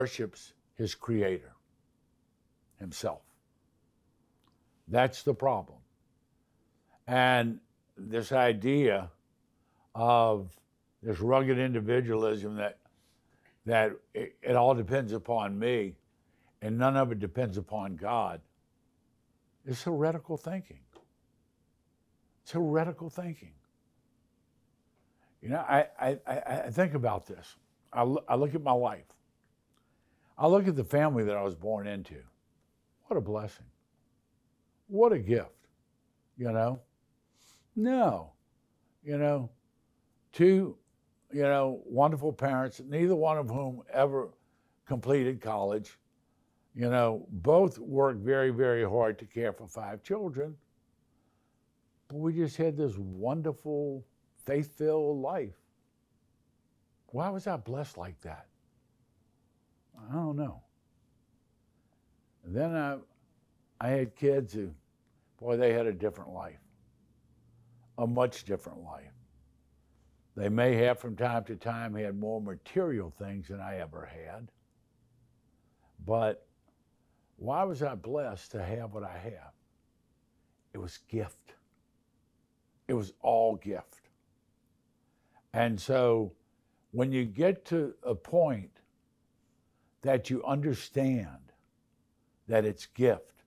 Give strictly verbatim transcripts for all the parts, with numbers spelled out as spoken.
worships his creator, himself. That's the problem. And this idea of this rugged individualism that that it, it all depends upon me and none of it depends upon God is heretical thinking. It's heretical thinking. You know, I, I, I think about this. I, look, I look at my life. I look at the family that I was born into. What a blessing. What a gift, you know? No, you know, two, you know, wonderful parents, neither one of whom ever completed college, you know, both worked very, very hard to care for five children. But we just had this wonderful, faith-filled life. Why was I blessed like that? I don't know. And then I, I had kids who, boy, they had a different life, a much different life. They may have from time to time had more material things than I ever had. But why was I blessed to have what I have? It was gift. It was all gift. And so when you get to a point that you understand that it's gift,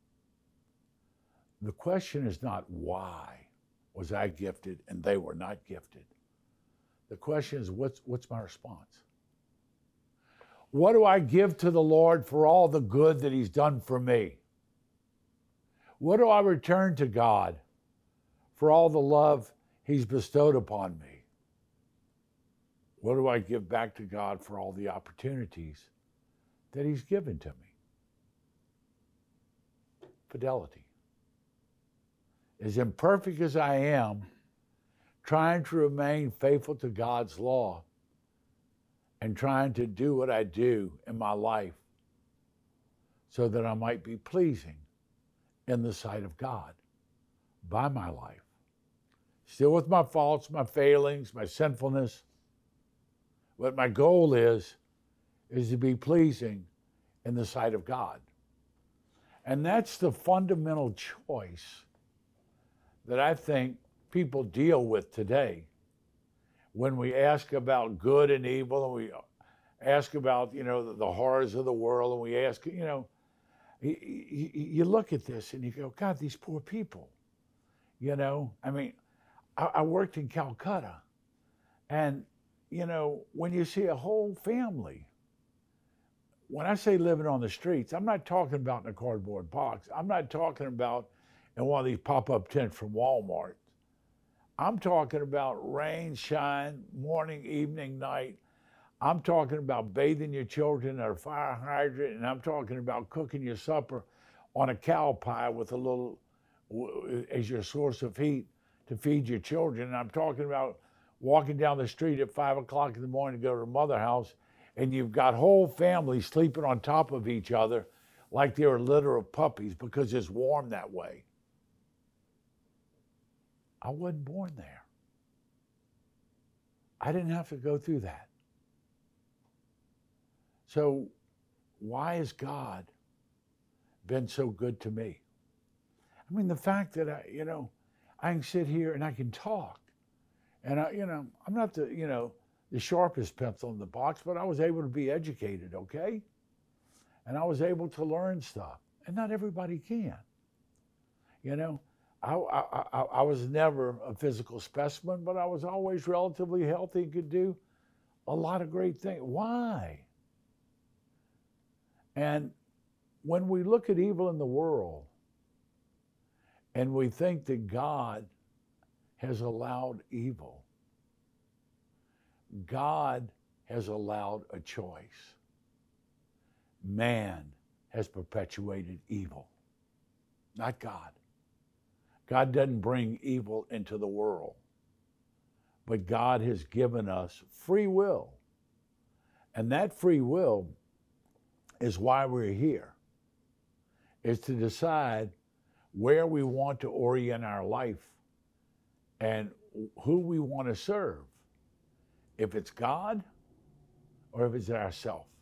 the question is not why was I gifted and they were not gifted. The question is, what's, what's my response? What do I give to the Lord for all the good that he's done for me? What do I return to God for all the love he's bestowed upon me? What do I give back to God for all the opportunities that he's given to me? Fidelity. As imperfect as I am, trying to remain faithful to God's law and trying to do what I do in my life so that I might be pleasing in the sight of God by my life. Still with my faults, my failings, my sinfulness. What my goal is, is to be pleasing in the sight of God. And that's the fundamental choice that I think people deal with today. When we ask about good and evil, and we ask about, you know, the, the horrors of the world, and we ask, you know, you, you, you look at this and you go, God, these poor people, you know, I mean, I, I worked in Calcutta, and, you know, when you see a whole family, when I say living on the streets, I'm not talking about in a cardboard box. I'm not talking about in one of these pop-up tents from Walmart. I'm talking about rain, shine, morning, evening, night. I'm talking about bathing your children at a fire hydrant, and I'm talking about cooking your supper on a cow pie with a little, as your source of heat to feed your children. And I'm talking about walking down the street at five o'clock in the morning to go to the mother house, and you've got whole families sleeping on top of each other like they're a litter of puppies because it's warm that way. I wasn't born there. I didn't have to go through that. So why has God been so good to me? I mean, the fact that I, you know, I can sit here and I can talk, and I, you know, I'm not the, you know, the sharpest pencil in the box, but I was able to be educated, okay? And I was able to learn stuff, and not everybody can, you know. I, I, I, I was never a physical specimen, but I was always relatively healthy and could do a lot of great things. Why? And when we look at evil in the world and we think that God has allowed evil, God has allowed a choice. Man has perpetuated evil, not God. God doesn't bring evil into the world, but God has given us free will. And that free will is why we're here, is to decide where we want to orient our life and who we want to serve, if it's God or if it's ourselves.